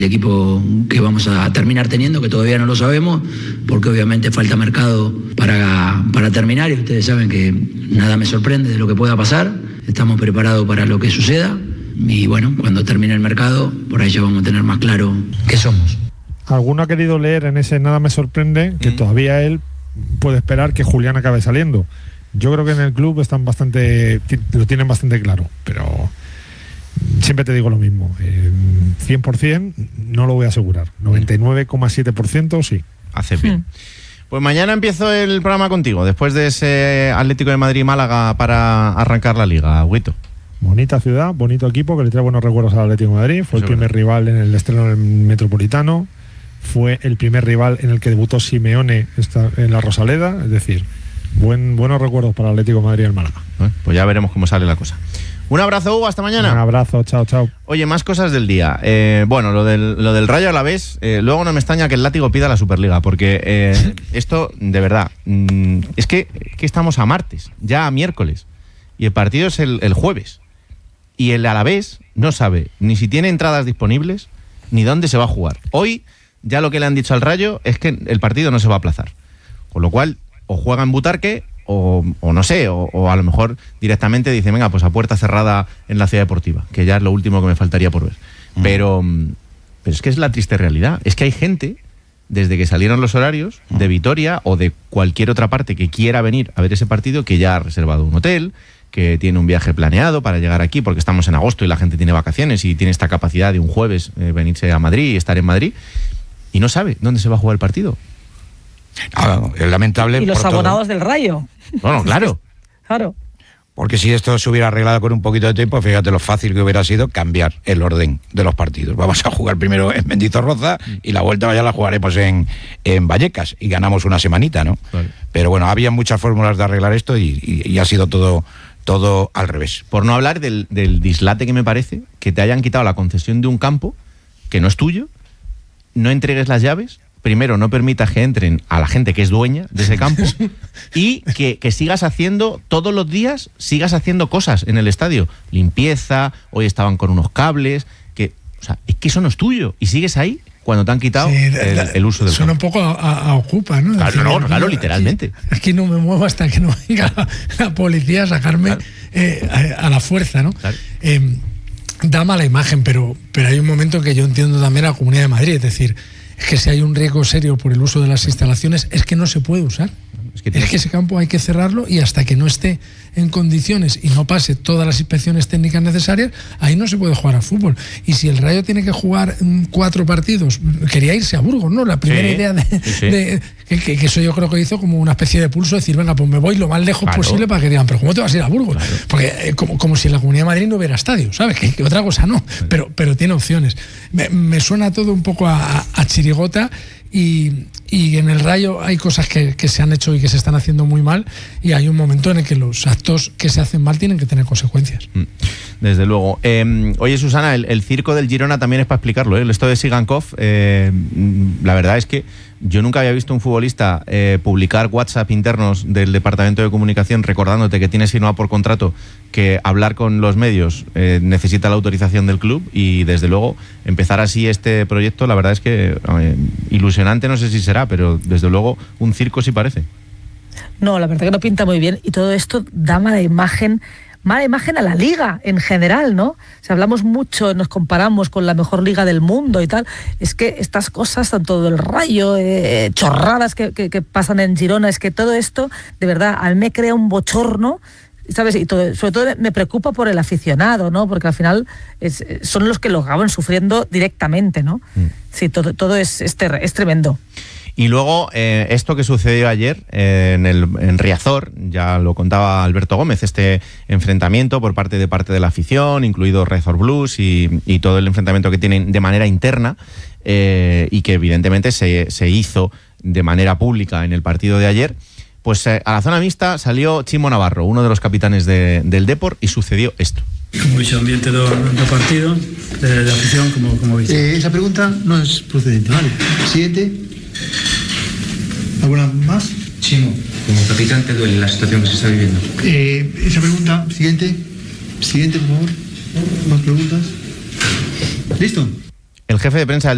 El equipo que vamos a terminar teniendo, que todavía no lo sabemos, porque obviamente falta mercado para terminar, y ustedes saben que nada me sorprende de lo que pueda pasar. Estamos preparados para lo que suceda y bueno, cuando termine el mercado, por ahí ya vamos a tener más claro qué somos. Alguno ha querido leer en ese nada me sorprende que todavía él puede esperar que Julián acabe saliendo. Yo creo que en el club lo tienen bastante claro, pero siempre te digo lo mismo, 100% no lo voy a asegurar, 99,7% sí. Hace bien. Pues mañana empiezo el programa contigo, después de ese Atlético de Madrid-Málaga para arrancar la Liga, Huito. Bonita ciudad, bonito equipo que le trae buenos recuerdos al Atlético de Madrid. Fue el primer rival en el estreno del Metropolitano. Fue el primer rival en el que debutó Simeone en la Rosaleda. Es decir, buenos recuerdos para el Atlético de Madrid y el Málaga. Pues ya veremos cómo sale la cosa. Un abrazo, Hugo, hasta mañana. Un abrazo, chao. Oye, más cosas del día. Bueno, lo del Rayo Alavés, luego no me extraña que el látigo pida la Superliga, porque esto, de verdad, es que estamos a martes, ya a miércoles, y el partido es el jueves. Y el Alavés no sabe ni si tiene entradas disponibles, ni dónde se va a jugar. Hoy, ya lo que le han dicho al Rayo es que el partido no se va a aplazar. Con lo cual, o juega en Butarque, o no sé, o a lo mejor directamente dice, venga, pues a puerta cerrada en la Ciudad Deportiva, que ya es lo último que me faltaría por ver. Pero es que es la triste realidad. Es que hay gente, desde que salieron los horarios, de Vitoria o de cualquier otra parte que quiera venir a ver ese partido, que ya ha reservado un hotel, que tiene un viaje planeado para llegar aquí, porque estamos en agosto y la gente tiene vacaciones y tiene esta capacidad de un jueves venirse a Madrid y estar en Madrid, y no sabe dónde se va a jugar el partido. Es lamentable. Y los abonados del Rayo. Bueno, claro. Claro. Porque si esto se hubiera arreglado con un poquito de tiempo, fíjate lo fácil que hubiera sido cambiar el orden de los partidos. Vamos a jugar primero en Mendizorroza y la vuelta ya la jugaremos en Vallecas y ganamos una semanita, ¿no? Vale. Pero bueno, había muchas fórmulas de arreglar esto y ha sido todo al revés. Por no hablar del dislate que me parece, que te hayan quitado la concesión de un campo que no es tuyo, no entregues las llaves, primero no permitas que entren a la gente que es dueña de ese campo y que sigas haciendo, todos los días, sigas haciendo cosas en el estadio. Limpieza, hoy estaban con unos cables, o sea, es que eso no es tuyo y sigues ahí cuando te han quitado el uso del campo. Suena un poco a Ocupa, ¿no? Claro, literalmente. Aquí no me muevo hasta que no venga la policía a sacarme a la fuerza, ¿no? Claro. Da mala imagen, pero hay un momento en que yo entiendo también a la Comunidad de Madrid, es decir, es que si hay un riesgo serio por el uso de las instalaciones, es que no se puede usar. Es que ese campo hay que cerrarlo y hasta que no esté en condiciones y no pase todas las inspecciones técnicas necesarias, ahí no se puede jugar al fútbol. Y si el Rayo tiene que jugar 4 partidos, quería irse a Burgos, ¿no? La primera idea que eso yo creo que hizo como una especie de pulso, decir, venga, pues me voy lo más lejos posible para que digan, pero ¿cómo te vas a ir a Burgos? Claro. Porque como si en la Comunidad de Madrid no hubiera estadio, ¿sabes? Que otra cosa no, pero tiene opciones. Me suena todo un poco a chirigota. Y en el Rayo hay cosas que se han hecho y que se están haciendo muy mal, y hay un momento en el que los actos que se hacen mal tienen que tener consecuencias. Desde luego. Oye, Susana, el circo del Girona también es para explicarlo, ¿eh? Esto de Sigankov, la verdad es que yo nunca había visto un futbolista publicar WhatsApp internos del Departamento de Comunicación recordándote que tienes firmado por contrato que hablar con los medios necesita la autorización del club, y desde luego empezar así este proyecto, la verdad es que ilusionante no sé si será, pero desde luego un circo sí parece. No, la verdad que no pinta muy bien, y todo esto da mala imagen a la liga en general, ¿no? Si hablamos mucho, nos comparamos con la mejor liga del mundo y tal, es que estas cosas, tanto del Rayo, chorradas que pasan en Girona, es que todo esto, de verdad, a mí me crea un bochorno, ¿sabes? Y sobre todo me preocupa por el aficionado, ¿no? Porque al final son los que lo acaban sufriendo directamente, ¿no? Sí, todo es tremendo. Y luego, esto que sucedió ayer en Riazor, ya lo contaba Alberto Gómez, este enfrentamiento por parte de la afición, incluido Riazor Blues y todo el enfrentamiento que tienen de manera interna, y que evidentemente se hizo de manera pública en el partido de ayer. Pues a la zona mixta salió Chimo Navarro, uno de los capitanes del Depor, y sucedió esto. Como dicho, ambiente do partido, de afición, como veis. Esa pregunta no es procedente, ¿vale? Siguiente. ¿Alguna más? Chimo, como capitán, ¿te duele la situación que se está viviendo? Esa pregunta, siguiente, por favor. ¿Más preguntas? ¿Listo? El jefe de prensa del